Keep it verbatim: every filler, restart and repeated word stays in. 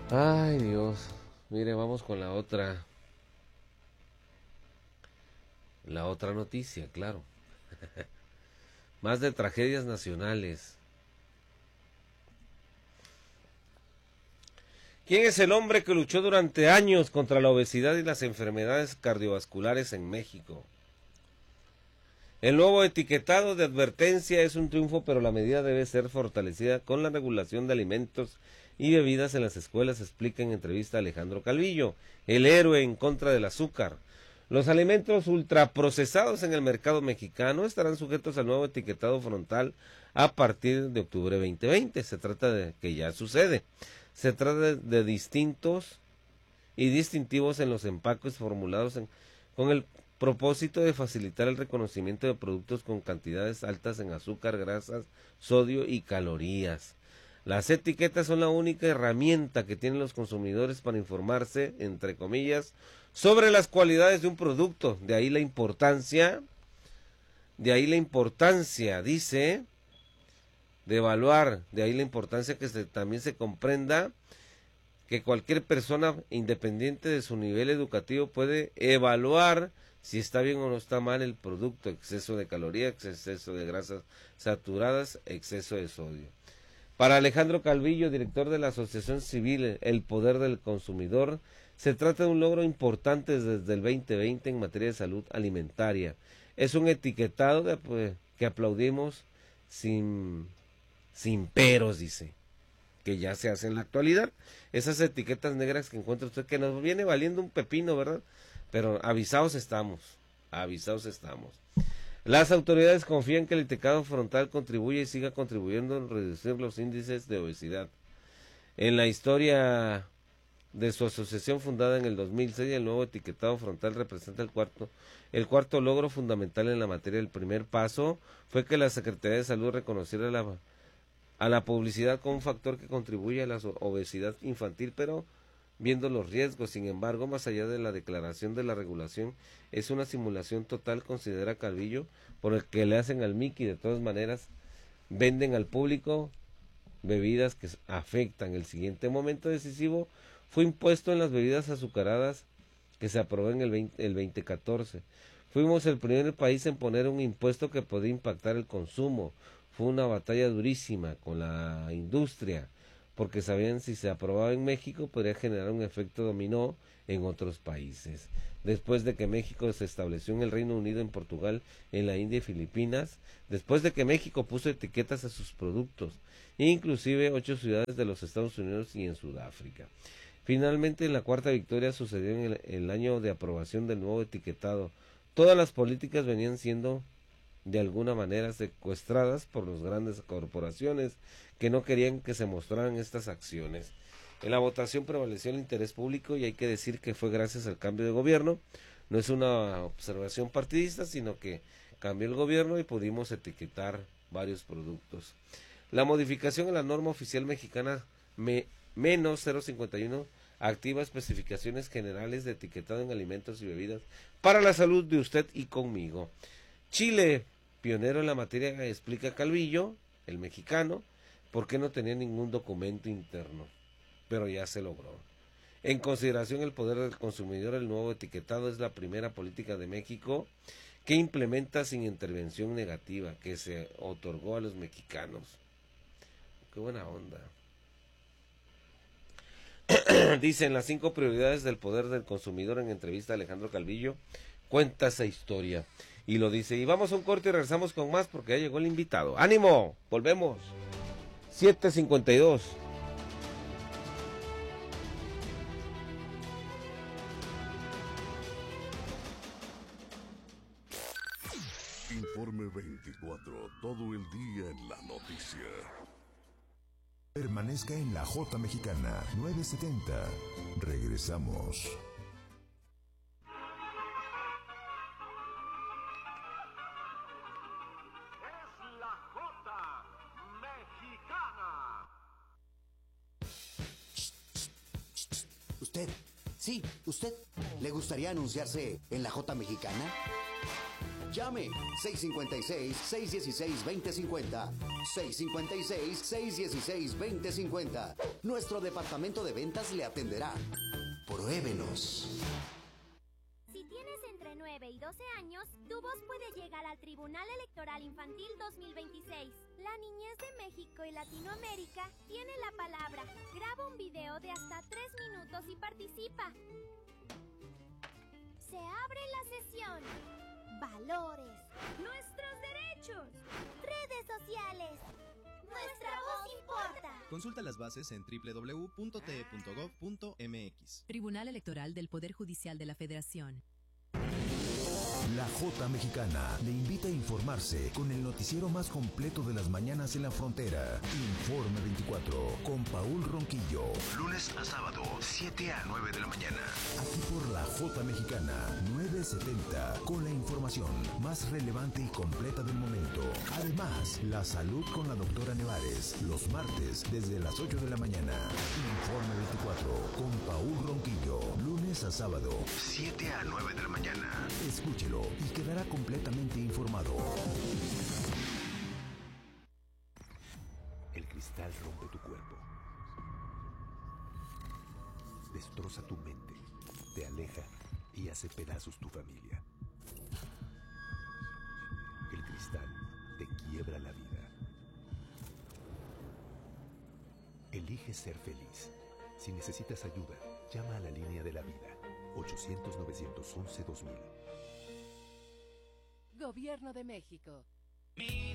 Ay, Dios. Mire, vamos con la otra. La otra noticia, claro. Más de tragedias nacionales. ¿Quién es el hombre que luchó durante años contra la obesidad y las enfermedades cardiovasculares en México? El nuevo etiquetado de advertencia es un triunfo, pero la medida debe ser fortalecida con la regulación de alimentos y bebidas en las escuelas, explica en entrevista a Alejandro Calvillo, el héroe en contra del azúcar. Los alimentos ultraprocesados en el mercado mexicano estarán sujetos al nuevo etiquetado frontal a partir de octubre veinte veinte. Se trata de que ya sucede. Se trata de, de distintos y distintivos en los empaques formulados en, con el propósito de facilitar el reconocimiento de productos con cantidades altas en azúcar, grasas, sodio y calorías. Las etiquetas son la única herramienta que tienen los consumidores para informarse, entre comillas, sobre las cualidades de un producto. De ahí la importancia, de ahí la importancia, dice, de evaluar, de ahí la importancia que se, también se comprenda que cualquier persona, independiente de su nivel educativo, puede evaluar si está bien o no está mal el producto, exceso de calorías, exceso de grasas saturadas, exceso de sodio. Para Alejandro Calvillo, director de la Asociación Civil El Poder del Consumidor, se trata de un logro importante desde el veinte veinte en materia de salud alimentaria. Es un etiquetado de, pues, que aplaudimos sin, sin peros, dice, que ya se hace en la actualidad. Esas etiquetas negras que encuentra usted, que nos viene valiendo un pepino, ¿verdad? Pero avisados estamos, avisados estamos. Las autoridades confían que el etiquetado frontal contribuye y siga contribuyendo a reducir los índices de obesidad. En la historia de su asociación fundada en el dos mil seis, el nuevo etiquetado frontal representa el cuarto, el cuarto logro fundamental en la materia. El primer paso fue que la Secretaría de Salud reconociera la, a la publicidad como un factor que contribuye a la obesidad infantil, pero viendo los riesgos. Sin embargo, más allá de la declaración de la regulación, es una simulación total, considera Calvillo, por el que le hacen al Mickey. De todas maneras, venden al público bebidas que afectan. El siguiente momento decisivo fue impuesto en las bebidas azucaradas que se aprobó en el, veinte, el veinte catorce. Fuimos el primer país en poner un impuesto que podía impactar el consumo. Fue una batalla durísima con la industria, porque sabían si se aprobaba en México podría generar un efecto dominó en otros países. Después de que México se estableció en el Reino Unido, en Portugal, en la India y Filipinas, después de que México puso etiquetas a sus productos, inclusive ocho ciudades de los Estados Unidos y en Sudáfrica. Finalmente, en la cuarta victoria sucedió en el, el año de aprobación del nuevo etiquetado. Todas las políticas venían siendo de alguna manera secuestradas por las grandes corporaciones que no querían que se mostraran estas acciones. En la votación prevaleció el interés público y hay que decir que fue gracias al cambio de gobierno. No es una observación partidista, sino que cambió el gobierno y pudimos etiquetar varios productos. La modificación en la norma oficial mexicana me, menos cero cincuenta y uno activa especificaciones generales de etiquetado en alimentos y bebidas para la salud de usted y conmigo. Chile, pionero en la materia, explica Calvillo, el mexicano, por qué no tenía ningún documento interno, pero ya se logró. En consideración el poder del consumidor, el nuevo etiquetado es la primera política de México que implementa sin intervención negativa, que se otorgó a los mexicanos. Qué buena onda. Dicen las cinco prioridades del poder del consumidor en entrevista a Alejandro Calvillo, cuenta esa historia. Y lo dice, y vamos a un corte y regresamos con más porque ya llegó el invitado. ¡Ánimo! Volvemos. siete cincuenta y dos. Informe veinticuatro, todo el día en la noticia. Permanezca en la J Mexicana novecientos setenta. Regresamos. ¿Usted? Sí, ¿usted le gustaría anunciarse en la J Mexicana? Llame seis cinco seis, seis uno seis, dos cero cinco cero. seis cinco seis, seis uno seis, dos cero cinco cero. Nuestro departamento de ventas le atenderá. Pruébenos. Si tienes entre nueve y doce años, tu voz puede llegar al Tribunal Electoral Infantil dos mil veintiséis. La niñez de México y Latinoamérica tiene la palabra. Graba un video de hasta tres minutos y participa. Se abre la sesión. Valores. Nuestros derechos. Redes sociales. Nuestra voz importa. Consulta las bases en doble u doble u doble u punto t e punto gov punto m x. Tribunal Electoral del Poder Judicial de la Federación. La J Mexicana le invita a informarse con el noticiero más completo de las mañanas en la frontera. Informe veinticuatro con Paul Ronquillo. Lunes a sábado, siete a nueve de la mañana. Aquí por la J Mexicana, nueve setenta, con la información más relevante y completa del momento. Además, la salud con la doctora Nevares, los martes desde las ocho de la mañana. Informe veinticuatro con Paul Ronquillo. Lunes a sábado, siete a nueve de la mañana. Escúchelo y quedará completamente informado. El cristal rompe tu cuerpo, destroza tu mente, te aleja y hace pedazos tu familia. El cristal te quiebra la vida. Elige ser feliz. Si necesitas ayuda, llama a la línea de la vida. ochocientos, novecientos once, dos mil. Gobierno de México.